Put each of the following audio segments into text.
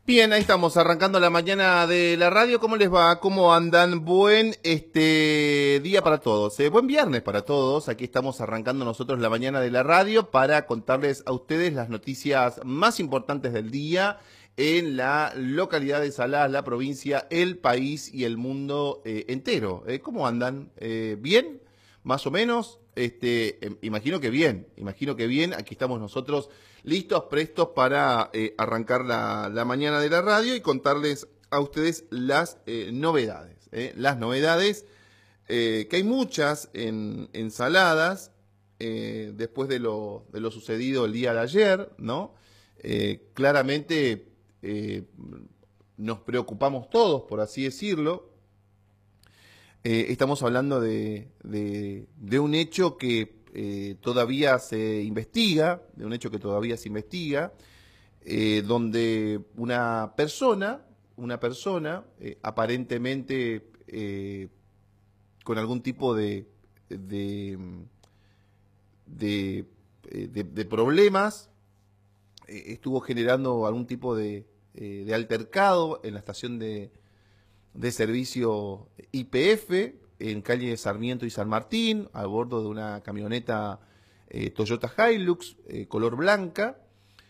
Bien, ahí estamos, arrancando la mañana de la radio. ¿Cómo les va? ¿Cómo andan? Buen día para todos, buen viernes para todos. Aquí estamos arrancando nosotros la mañana de la radio para contarles a ustedes las noticias más importantes del día en la localidad de Salas, la provincia, el país y el mundo entero. ¿Cómo andan? ¿Bien? ¿Más o menos? Imagino que bien. Aquí estamos nosotros listos, prestos para arrancar la mañana de la radio y contarles a ustedes las novedades. Las novedades, que hay muchas en Saladas, después de lo sucedido el día de ayer, ¿no? Claramente nos preocupamos todos, por así decirlo. Estamos hablando de un hecho que todavía se investiga, donde una persona aparentemente con algún tipo de problemas, estuvo generando algún tipo de altercado en la estación de servicio YPF en calle Sarmiento y San Martín, a bordo de una camioneta Toyota Hilux color blanca.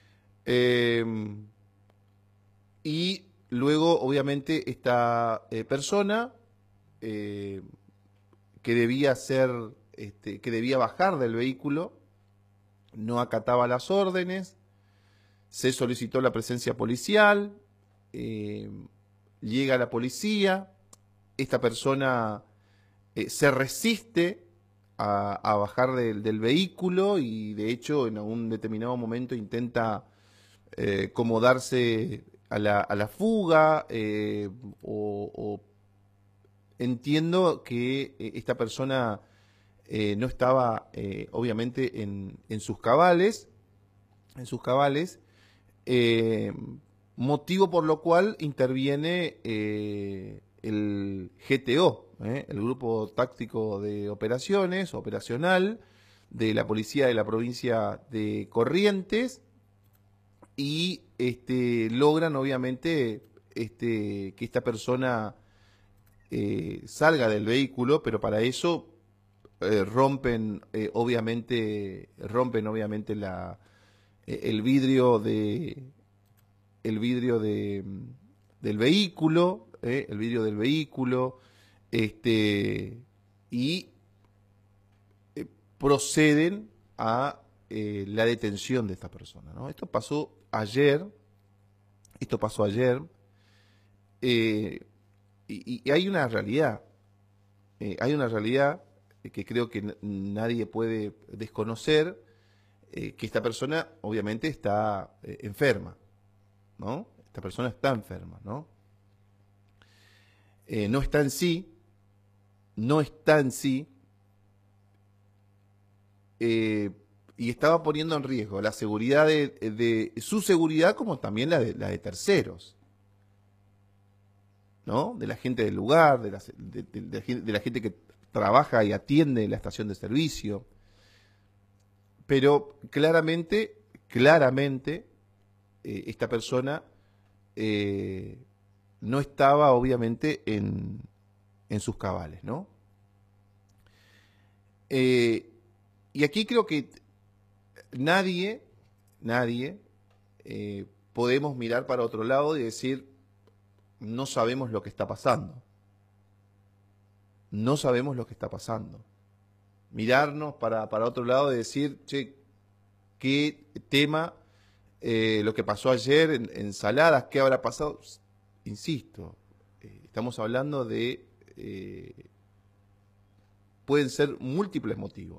Y luego, obviamente, esta persona que debía bajar del vehículo no acataba las órdenes. Se solicitó la presencia policial. Llega la policía, esta persona se resiste a bajar del vehículo y de hecho en algún determinado momento intenta como darse a la fuga, o entiendo que esta persona no estaba obviamente en sus cabales, motivo por lo cual interviene el GTO, el Grupo Táctico de Operaciones, operacional, de la Policía de la Provincia de Corrientes, y logran obviamente que esta persona salga del vehículo, pero para eso rompen obviamente el vidrio del vehículo, y proceden a la detención de esta persona, ¿no? Esto pasó ayer, y hay una realidad, que creo que nadie puede desconocer, que esta persona obviamente está enferma, ¿no? Esta persona está enferma, ¿no? No está en sí, y estaba poniendo en riesgo la seguridad de su seguridad, como también la de terceros, ¿no? De la gente del lugar, de la gente que trabaja y atiende la estación de servicio. Pero claramente, esta persona no estaba obviamente en sus cabales, ¿no? Y aquí creo que nadie podemos mirar para otro lado y decir, no sabemos lo que está pasando. Mirarnos para otro lado y decir, che, qué tema lo que pasó ayer en Saladas, qué habrá pasado. Insisto, estamos hablando de pueden ser múltiples motivos.